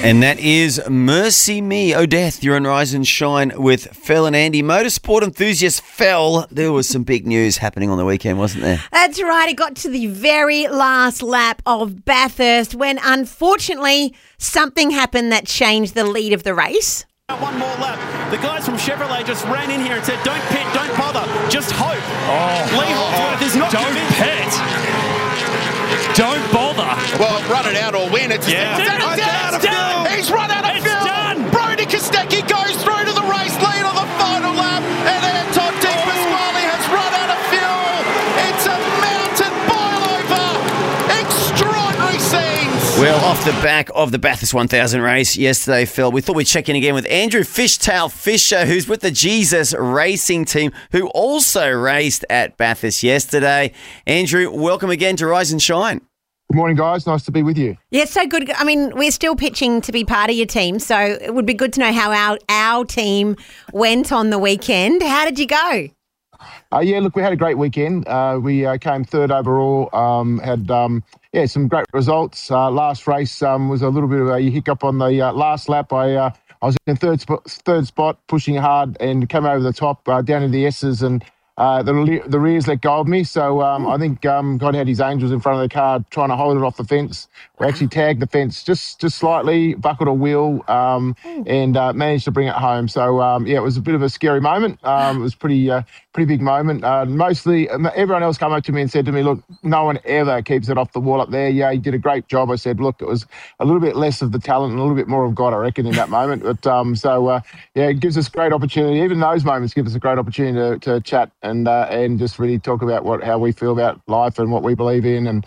And that is Mercy Me. Oh, Death, you're on Rise and Shine with Phil and Andy. Motorsport enthusiast Phil, there was some big news happening on the weekend, wasn't there? That's right. It got to the very last lap of Bathurst when, unfortunately, something happened that changed the lead of the race. One more lap. The guys from Chevrolet just ran in here and said, don't pit, don't bother, just hope. Lee Holdsworth is not convinced. Don't pit. Don't bother. Well, run it out or win. It's Yeah. it's done. He's run out of It's fuel. done. Brody Kostecki goes through to the race lead on the final lap, and Anton Di Pasquale has run out of fuel. It's a mountain boil-over. Extraordinary scenes. Well, off the back of the Bathurst 1000 race yesterday, Phil, we thought we'd check in again with Andrew Fishtail Fisher, who's with the Jesus Racing team, who also raced at Bathurst yesterday. Andrew, welcome again to Rise and Shine. Good morning, guys. Nice to be with you. Yeah, it's so good. I mean, we're still pitching to be part of your team, so it would be good to know how our team went on the weekend. How did you go? Look, we had a great weekend. We came third overall, had some great results. Last race was a little bit of a hiccup on the last lap. I was in third spot, pushing hard, and came over the top, down to the S's, and the rears let go of me. So I think God had his angels in front of the car trying to hold it off the fence. We actually tagged the fence just slightly, buckled a wheel, and managed to bring it home. So, it was a bit of a scary moment. It was pretty big moment. Mostly, everyone else came up to me and said to me, look, no one ever keeps it off the wall up there. Yeah, you did a great job. I said, look, it was a little bit less of the talent and a little bit more of God, I reckon, in that moment. But it gives us great opportunity. Even those moments give us a great opportunity to chat and just really talk about how we feel about life and what we believe in. And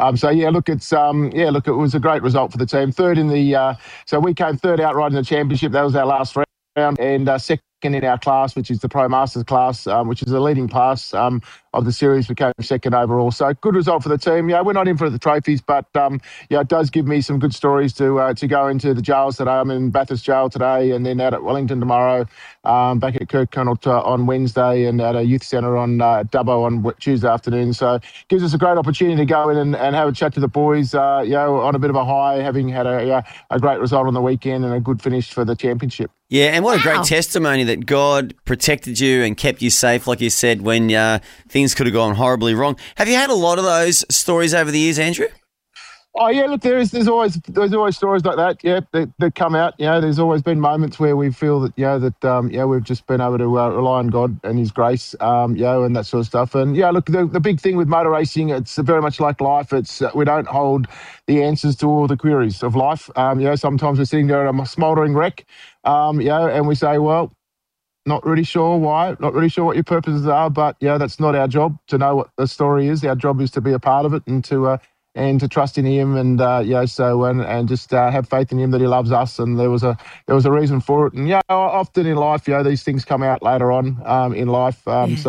it was a great result for the team. Third in the so we came third outright in the championship. That was our last round, and second in our class, which is the Pro Masters class, which is the leading class of the series, became second overall. So good result for the team. Yeah, we're not in for the trophies, but it does give me some good stories to go into the jails today. I'm in Bathurst Jail today, and then out at Wellington tomorrow, back at Kirk Connaught on Wednesday, and at a youth centre on Dubbo on Tuesday afternoon. So it gives us a great opportunity to go in and have a chat to the boys, on a bit of a high, having had a great result on the weekend and a good finish for the championship. Yeah, and what a great testimony that God protected you and kept you safe, like you said, when things could have gone horribly wrong. Have you had a lot of those stories over the years, Andrew? Oh yeah, look, there's always stories like that. Yeah, that come out. There's always been moments where we feel that we've just been able to rely on God and His grace, and that sort of stuff. And look, the big thing with motor racing, it's very much like life. It's we don't hold the answers to all the queries of life. Sometimes we're sitting there at a smouldering wreck, and we say, well, not really sure why, not really sure what your purposes are, but that's not our job to know what the story is. Our job is to be a part of it and to trust in Him, and and just have faith in Him that He loves us, and there was a reason for it. And often in life, these things come out later on in life.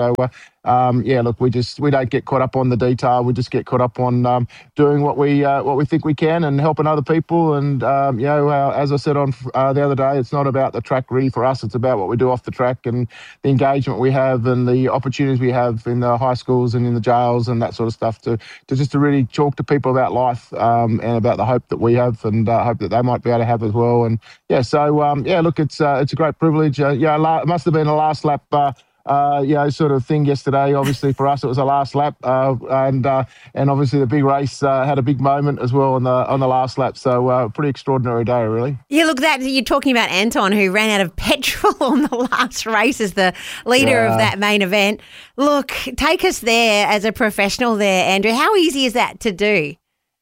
Look, we don't get caught up on the detail. We just get caught up on doing what we think we can and helping other people. And as I said on the other day, it's not about the track really for us. It's about what we do off the track and the engagement we have and the opportunities we have in the high schools and in the jails and that sort of stuff to really talk to people about life and about the hope that we have and hope that they might be able to have as well. And look, it's a great privilege. It must have been a last lap. Sort of thing yesterday. Obviously, for us, it was a last lap, and obviously the big race had a big moment as well on the last lap. So pretty extraordinary day, really. Yeah, look, that you're talking about Anton, who ran out of petrol on the last race as the leader of that main event. Look, take us there as a professional there, Andrew. How easy is that to do?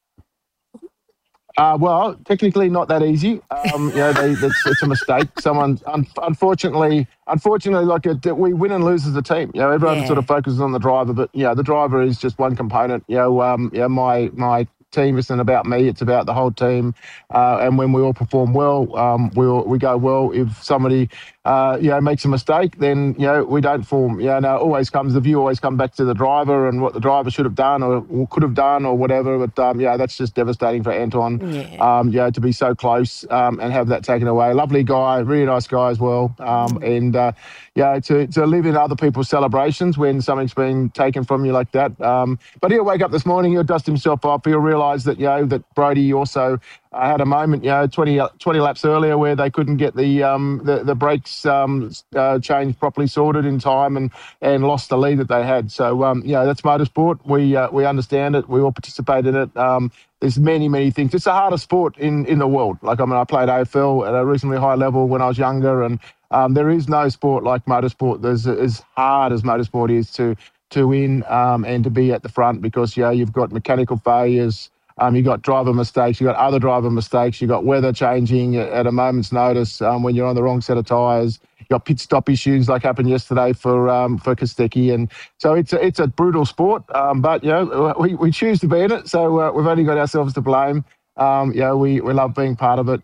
Well, technically not that easy. It's a mistake. Someone, unfortunately, we win and lose as a team. Everyone sort of focuses on the driver, but the driver is just one component. My team isn't about me; it's about the whole team. And when we all perform well, we go well. If somebody makes a mistake, then we don't form. The view always comes back to the driver and what the driver should have done or could have done or whatever. But that's just devastating for Anton. To be so close and have that taken away. Lovely guy, really nice guy as well. To live in other people's celebrations when something's been taken from you like that. But he'll wake up this morning, he'll dust himself up, he'll realise that that Brody also had a moment, 20 laps earlier where they couldn't get the brakes changed properly, sorted in time, and lost the lead that they had. So, that's motorsport. We understand it. We all participate in it. There's many things. It's the hardest sport in the world. Like, I played AFL at a reasonably high level when I was younger, and there is no sport like motorsport. There's as hard as motorsport is to win and to be at the front, because you've got mechanical failures. You've got driver mistakes, you've got other driver mistakes, you've got weather changing at a moment's notice when you're on the wrong set of tyres. You've got pit stop issues like happened yesterday for Kostecki. And so it's a brutal sport, but, we choose to be in it, so we've only got ourselves to blame. We love being part of it.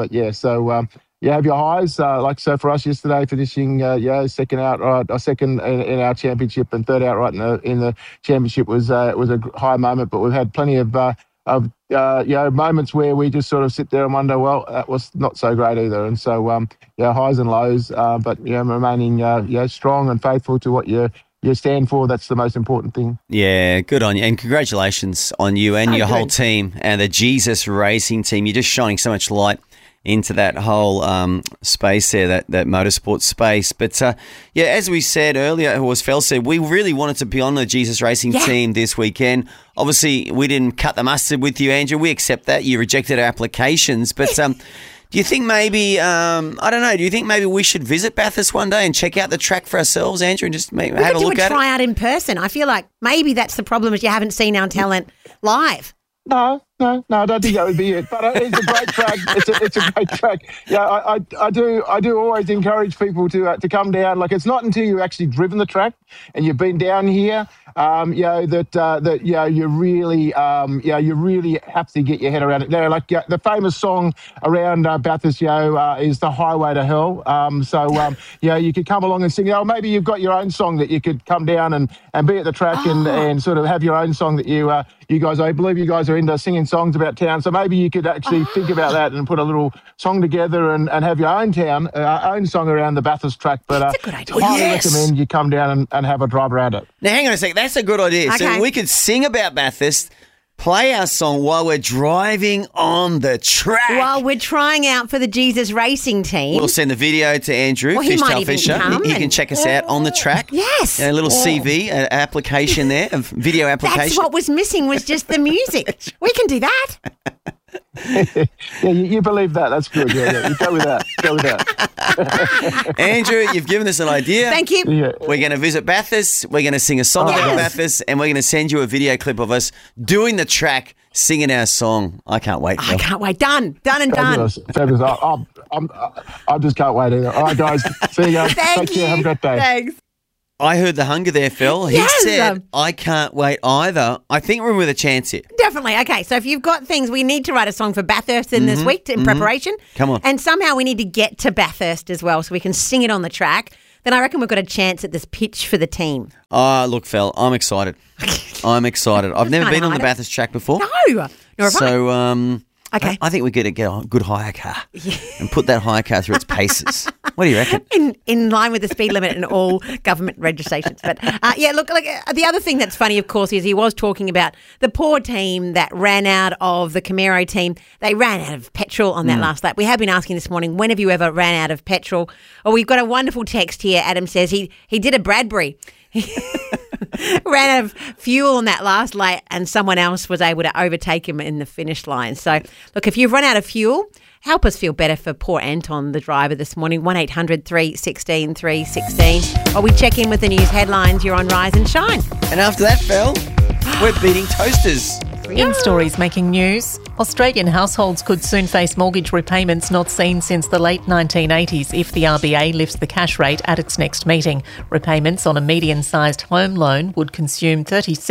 Have your highs. So for us yesterday, finishing second outright, second in our championship and third outright in the championship was a high moment. But we've had plenty of moments where we just sort of sit there and wonder, well, that was not so great either. And so highs and lows, but remaining strong and faithful to what you stand for. That's the most important thing. Yeah, good on you. And congratulations on you and your whole team and the Jesus Racing team. You're just shining so much light into that whole space there, that motorsport space. But, as we said earlier, or as Fel said, we really wanted to be on the Jesus Racing team this weekend. Obviously, we didn't cut the mustard with you, Andrew. We accept that. You rejected our applications. But do you think maybe, do you think maybe we should visit Bathurst one day and check out the track for ourselves, Andrew, and just maybe have a look at it? We could do a tryout in person. I feel like maybe that's the problem, is you haven't seen our talent live. No, I don't think that would be it. But it's a great track. It's a great track. Yeah, I do always encourage people to come down. Like, it's not until you've actually driven the track and you've been down here, that you really have to get your head around it. The famous song around Bathurst, is "The Highway to Hell." You could come along and sing. Maybe you've got your own song that you could come down and be at the track and sort of have your own song that you guys. I believe you guys are into singing songs about town, so maybe you could actually think about that and put a little song together and have your own own song around the Bathurst track. But that's a good idea. I highly recommend you come down and have a drive around it. Now, hang on a sec. That's a good idea. Okay. So we could sing about Bathurst, play our song while we're driving on the track. While we're trying out for the Jesus Racing team. We'll send the video to Andrew, Well, he might Fishtail even Fisher. come He can and- check us out on the track. Yes. A little CV application there, a video application. That's what was missing, was just the music. We can do that. Yeah, you believe that. That's good. Yeah. You go with that. Andrew, you've given us an idea. Thank you. Yeah. We're going to visit Bathurst. We're going to sing a song about Bathurst, and we're going to send you a video clip of us doing the track, singing our song. I can't wait. I can't wait. Done and done. Fabulous. I just can't wait either. All right, guys. See you guys. Thank Take you. care. Have a great day. Thanks. I heard the hunger there, Phil. He Yes. said, I can't wait either. I think we're with a chance here. Definitely. Okay, so if you've got things, we need to write a song for Bathurst in this week in preparation. Come on. And somehow we need to get to Bathurst as well so we can sing it on the track. Then I reckon we've got a chance at this pitch for the team. Look, Phil, I'm excited. I'm excited. I've never been on the Bathurst track before. No, nor have I. So, Okay. I think we're going to get a good hire car and put that hire car through its paces. What do you reckon? In line with the speed limit and all government registrations. But the other thing that's funny, of course, is he was talking about the poor team that ran out of the Camaro team. They ran out of petrol on that last lap. We have been asking this morning, when have you ever ran out of petrol? Oh, we've got a wonderful text here. Adam says he did a Bradbury. Ran out of fuel on that last lap and someone else was able to overtake him in the finish line. So, look, if you've run out of fuel, help us feel better for poor Anton, the driver, this morning. 1800 316 316. While we check in with the news headlines, you're on Rise and Shine. And after that, Phil, we're beating toasters. In stories making news, Australian households could soon face mortgage repayments not seen since the late 1980s if the RBA lifts the cash rate at its next meeting. Repayments on a median-sized home loan would consume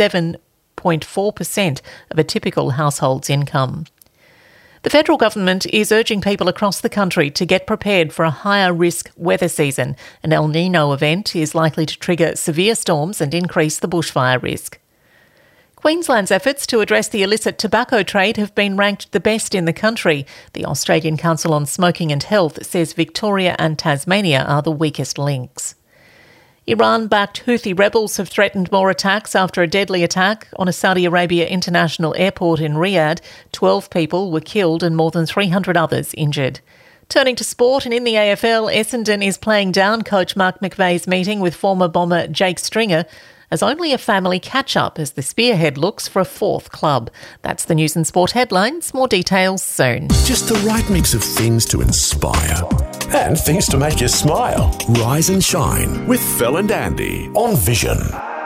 37.4% of a typical household's income. The federal government is urging people across the country to get prepared for a higher risk weather season. An El Nino event is likely to trigger severe storms and increase the bushfire risk. Queensland's efforts to address the illicit tobacco trade have been ranked the best in the country. The Australian Council on Smoking and Health says Victoria and Tasmania are the weakest links. Iran-backed Houthi rebels have threatened more attacks after a deadly attack on a Saudi Arabia international airport in Riyadh. 12 people were killed and more than 300 others injured. Turning to sport, and in the AFL, Essendon is playing down coach Mark McVeigh's meeting with former bomber Jake Stringer as only a family catch-up as the Spearhead looks for a fourth club. That's the news and sport headlines. More details soon. Just the right mix of things to inspire and things to make you smile. Rise and shine with Phil and Andy on Vision.